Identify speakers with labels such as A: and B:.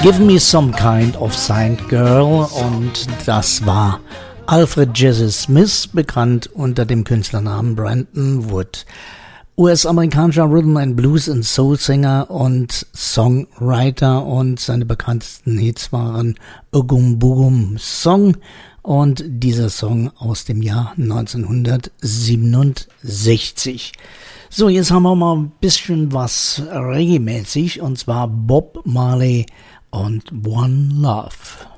A: Give Me Some Kind of Signed Girl, und das war Alfred Jesse Smith, bekannt unter dem Künstlernamen Brandon Wood. US-amerikanischer Rhythm and Blues und Soul Singer und Songwriter, und seine bekanntesten Hits waren Ogum Bugum Song und dieser Song aus dem Jahr 1967. So, jetzt haben wir mal ein bisschen was Reggae-mäßig, und zwar Bob Marley und One Love.